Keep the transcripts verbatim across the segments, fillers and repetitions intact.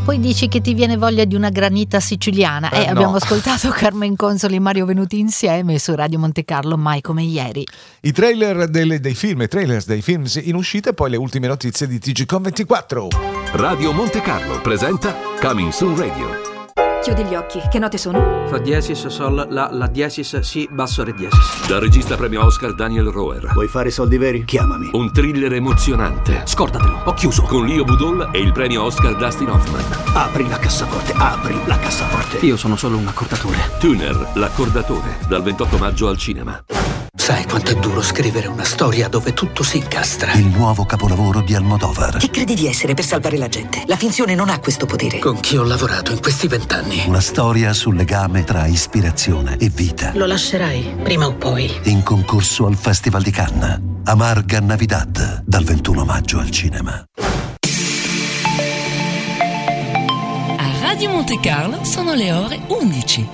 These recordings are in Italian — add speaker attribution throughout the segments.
Speaker 1: Poi dici che ti viene voglia di una granita siciliana. Eh,
Speaker 2: Eh, no.
Speaker 1: abbiamo ascoltato Carmen Consoli e Mario Venuti insieme su Radio Monte Carlo, mai come ieri.
Speaker 2: I trailer delle- dei film, i trailers dei film in uscita e poi le ultime notizie di T G Com ventiquattro.
Speaker 3: Radio Monte Carlo presenta Coming Soon Radio.
Speaker 4: Chiudi gli occhi, che note sono?
Speaker 5: Fa diesis, sol, la, la diesis, si, basso, re diesis.
Speaker 3: Dal regista premio Oscar Daniel Roher.
Speaker 6: Vuoi fare soldi veri? Chiamami.
Speaker 3: Un thriller emozionante.
Speaker 5: Scordatelo, ho chiuso.
Speaker 3: Con Leo Budol e il premio Oscar Dustin Hoffman.
Speaker 6: Apri la cassaforte, apri la cassaforte.
Speaker 5: Io sono solo un accordatore.
Speaker 3: Tuner, l'accordatore. Dal ventotto maggio al cinema.
Speaker 7: Sai quanto è duro scrivere una storia dove tutto si incastra?
Speaker 8: Il nuovo capolavoro di Almodovar.
Speaker 7: Chi credi di essere per salvare la gente? La finzione non ha questo potere. Con chi ho lavorato in questi vent'anni?
Speaker 8: Una storia sul legame tra ispirazione e vita.
Speaker 9: Lo lascerai, prima o poi.
Speaker 8: In concorso al Festival di Cannes. Amarga Navidad, dal ventuno maggio al cinema.
Speaker 10: A Radio Monte Carlo sono le ore undici.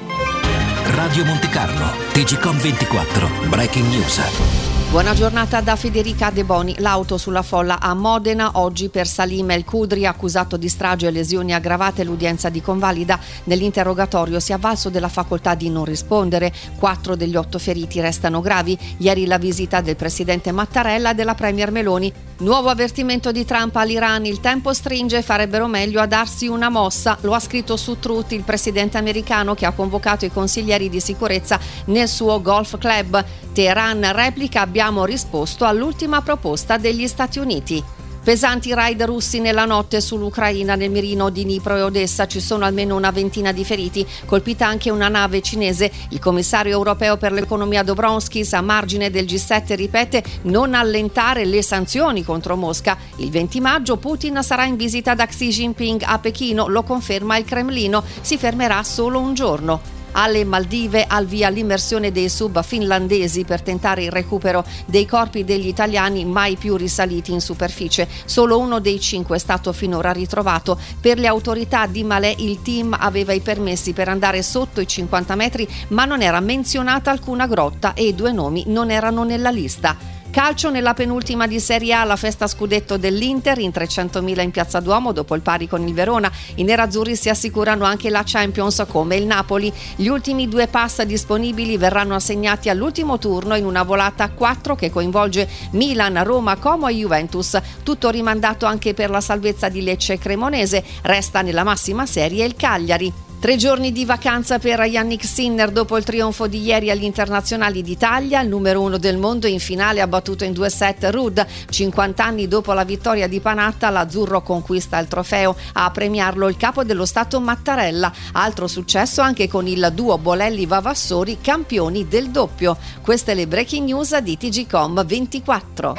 Speaker 11: Radio Monte Carlo, T G Com ventiquattro, Breaking News.
Speaker 12: Buona giornata da Federica De Boni. L'auto sulla folla a Modena, oggi per Salim El Kudri, accusato di strage e lesioni aggravate. L'udienza di convalida. Nell'interrogatorio si è avvalso della facoltà di non rispondere. Quattro degli otto feriti restano gravi. Ieri la visita del presidente Mattarella e della premier Meloni. Nuovo avvertimento di Trump all'Iran: il tempo stringe, farebbero meglio a darsi una mossa. Lo ha scritto su Truth il presidente americano, che ha convocato i consiglieri di sicurezza nel suo golf club. Teheran replica: abbiamo risposto all'ultima proposta degli Stati Uniti. Pesanti raid russi nella notte sull'Ucraina, nel mirino di Dnipro e Odessa. Ci sono almeno una ventina di feriti, colpita anche una nave cinese. Il commissario europeo per l'economia Dombrovskis, a margine del G sette, ripete: non allentare le sanzioni contro Mosca. Il venti maggio Putin sarà in visita da Xi Jinping a Pechino, lo conferma il Cremlino. Si fermerà solo un giorno. Alle Maldive, al via l'immersione dei sub finlandesi per tentare il recupero dei corpi degli italiani mai più risaliti in superficie. Solo uno dei cinque è stato finora ritrovato. Per le autorità di Malé il team aveva i permessi per andare sotto i cinquanta metri, ma non era menzionata alcuna grotta e i due nomi non erano nella lista. Calcio, nella penultima di Serie A, la festa scudetto dell'Inter in trecentomila in Piazza Duomo dopo il pari con il Verona. I nerazzurri si assicurano anche la Champions come il Napoli. Gli ultimi due pass disponibili verranno assegnati all'ultimo turno in una volata a quattro che coinvolge Milan, Roma, Como e Juventus. Tutto rimandato anche per la salvezza di Lecce e Cremonese. Resta nella massima serie il Cagliari. Tre giorni di vacanza per Yannick Sinner dopo il trionfo di ieri agli internazionali d'Italia. Il numero uno del mondo in finale ha battuto in due set Ruud. cinquanta anni dopo la vittoria di Panatta, l'azzurro conquista il trofeo. A premiarlo il capo dello Stato Mattarella. Altro successo anche con il duo Bolelli-Vavassori, campioni del doppio. Queste le breaking news di T G Com ventiquattro.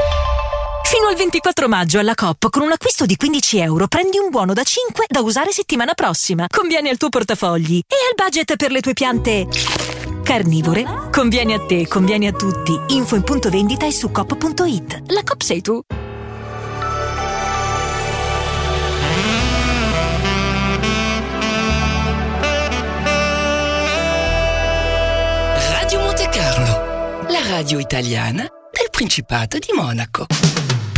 Speaker 10: Fino al ventiquattro maggio alla Coop, con un acquisto di quindici euro, prendi un buono da cinque da usare settimana prossima. Conviene al tuo portafogli e al budget per le tue piante carnivore. Conviene a te, conviene a tutti. Info in punto vendita e su coop punto it. La Coop sei tu.
Speaker 11: Radio Monte Carlo, la radio italiana del Principato di Monaco.